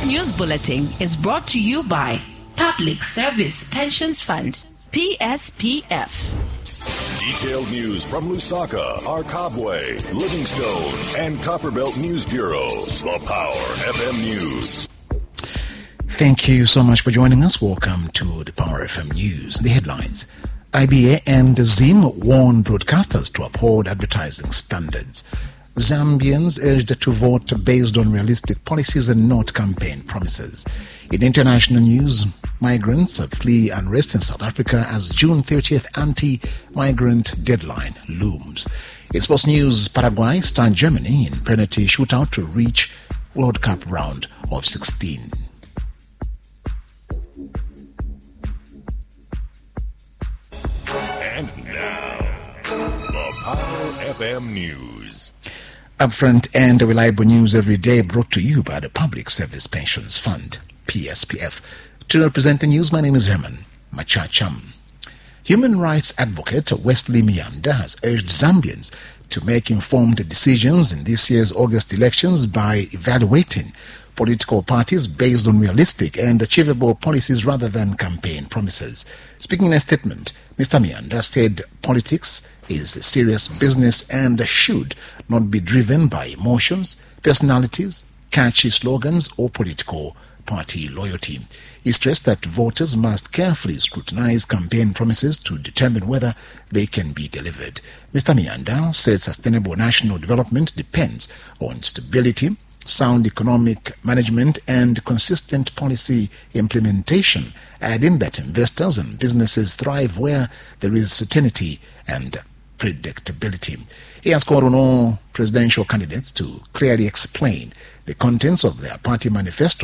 This news bulletin is brought to you by Public Service Pensions Fund, PSPF. Detailed news from Lusaka, Arkabwe, Livingstone, and Copperbelt News Bureaus. The Power FM News. Thank you so much for joining us. Welcome to the Power FM News. The headlines. IBA and Zim warn broadcasters to uphold advertising standards. Zambians urged to vote based on realistic policies and not campaign promises. In international news, migrants flee unrest in South Africa as June 30th anti-migrant deadline looms. In sports news, Paraguay stunned Germany in penalty shootout to reach World Cup round of 16. And now, the Power FM News. Upfront and reliable news every day brought to you by the Public Service Pensions Fund, PSPF. To represent the news, my name is Herman Machacham. Human rights advocate Wesley Mianda has urged Zambians to make informed decisions in this year's August elections by evaluating political parties based on realistic and achievable policies rather than campaign promises. Speaking in a statement, Mr. Mianda said politics is a serious business and should not be driven by emotions, personalities, catchy slogans, or political party loyalty. He stressed that voters must carefully scrutinize campaign promises to determine whether they can be delivered. Mr. Mianda said sustainable national development depends on stability, sound economic management, and consistent policy implementation, adding that investors and businesses thrive where there is certainty and predictability. He has called on all presidential candidates to clearly explain the contents of their party manifesto